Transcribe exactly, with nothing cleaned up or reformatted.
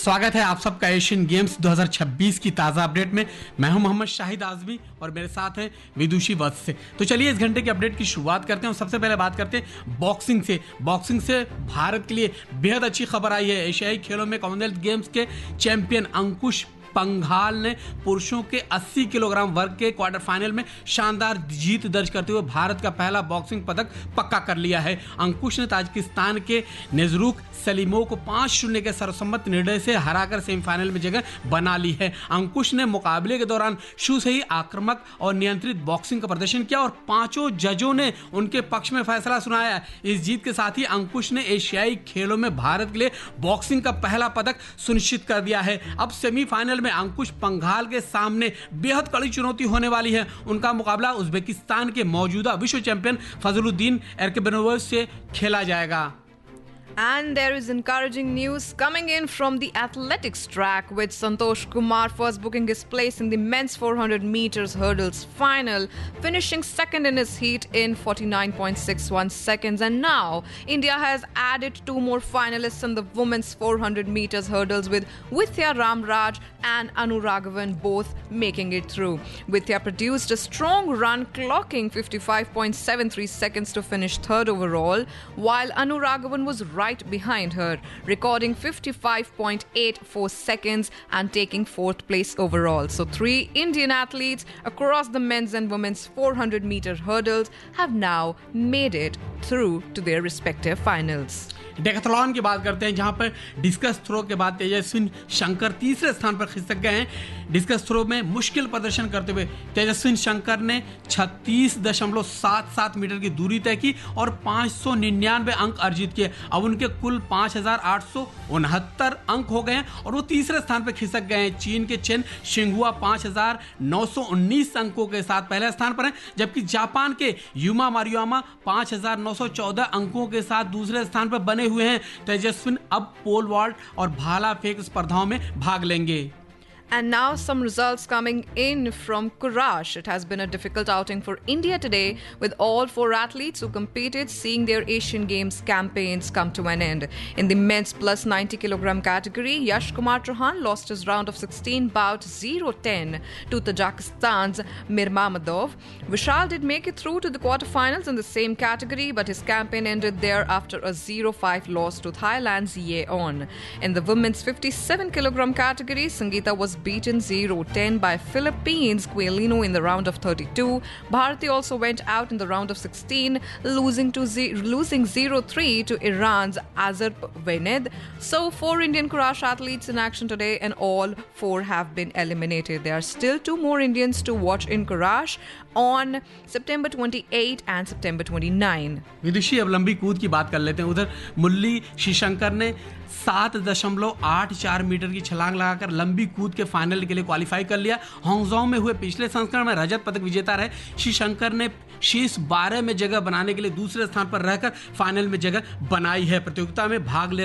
स्वागत है आप सबका एशियन गेम्स दो हज़ार छब्बीस की ताज़ा अपडेट में। मैं हूं मोहम्मद शाहिद आजमी और मेरे साथ हैं विदुषी वत्स से। तो चलिए इस घंटे की अपडेट की शुरुआत करते हैं और सबसे पहले बात करते हैं बॉक्सिंग से। बॉक्सिंग से भारत के लिए बेहद अच्छी खबर आई है। एशियाई खेलों में कॉमनवेल्थ गेम्स के चैंपियन अंकुश पंघाल ने पुरुषों के अस्सी किलोग्राम वर्ग के क्वार्टर फाइनल में शानदार जीत दर्ज करते हुए भारत का पहला बॉक्सिंग पदक पक्का कर लिया है। अंकुश ने ताजिकिस्तान के नेजरुक सलीमोव को पांच शून्य के सर्वसम्मत निर्णय से हराकर सेमीफाइनल में जगह बना ली है। अंकुश ने मुकाबले के दौरान शुरू से ही आक्रामक और नियंत्रित बॉक्सिंग का प्रदर्शन किया और पांचों जजों ने उनके पक्ष में फैसला सुनाया। इस जीत के साथ ही अंकुश ने एशियाई खेलों में भारत के लिए बॉक्सिंग का पहला पदक सुनिश्चित कर दिया है। अब सेमीफाइनल में अंकुश पंघाल के सामने बेहद कड़ी चुनौती होने वाली है। उनका मुकाबला उज्बेकिस्तान के मौजूदा विश्व चैंपियन फजलुद्दीन एर्कबेनोव से खेला जाएगा। And there is encouraging news coming in from the athletics track, with Santosh Kumar first booking his place in the men's four hundred meters hurdles final, finishing second in his heat in forty-nine point six one seconds. And now India has added two more finalists in the women's four hundred meters hurdles, with Vidya Ramraj and Anu Raghavan both making it through. Vidya produced a strong run, clocking fifty-five point seven three seconds to finish third overall, while Anu Raghavan was right behind her, recording fifty-five point eight four seconds and taking fourth place overall. So three Indian athletes across the men's and women's four hundred meter hurdles have now made it through to their respective finals. Decathlon की बात करते हैं, जहां पर discus throw के बाद तेजस्विन शंकर तीसरे स्थान पर खिसक गए हैं। डिस्कस थ्रो में मुश्किल प्रदर्शन करते हुए तेजस्विन शंकर ने छत्तीस दशमलव सात सात मीटर की दूरी तय की और पाँच सौ निन्यानवे अंक अर्जित किए। अब उनके कुल पाँच हजार आठ सौ उनहत्तर अंक हो गए हैं और वो तीसरे स्थान पर खिसक गए हैं। चीन के चेन शिंगुआ पाँच हजार नौ सौ उन्नीस अंकों के साथ पहले स्थान पर हैं, जबकि जापान के युमा मारियामा पाँच हजार नौ सौ चौदह अंकों के साथ दूसरे स्थान पर बने हुए हैं। तेजस्विन अब पोल वॉल्ट और भाला फेंक स्पर्धाओं में भाग लेंगे। And now some results coming in from Courage. It has been a difficult outing for India today, with all four athletes who competed seeing their Asian Games campaigns come to an end. In the men's plus ninety kilogram category, Yash Kumar Chauhan lost his round of sixteen bout zero ten to Tajikistan's Mirmamedov. Vishal did make it through to the quarterfinals in the same category, but his campaign ended there after a zero five loss to Thailand's Yeon. In the women's fifty-seven kilogram category, Sangeeta was beaten zero ten by Philippines' Quelino in the round of thirty-two. Bharati also went out in the round of sixteen, losing to ze- losing zero three to Iran's Azar Vened. So four Indian Courage athletes in action today, and all four have been eliminated. There are still two more Indians to watch in Courage on September twenty-eighth and September twenty-ninth. विदुषी, अब लंबी कूद की बात कर लेते हैं। उधर मुरली श्रीशंकर ने सात दशमलव आठ चार मीटर की छलांग लगाकर लंबी कूद के फाइनल के लिए क्वालिफाई कर लिया। हांगझोउ में हुए पिछले संस्करण में रजत पदक विजेता रहे श्रीशंकर ने शीर्ष बारह में जगह बनाने के लिए दूसरे स्थान पर रहकर फाइनल में जगह बनाई है। प्रतियोगिता में भाग ले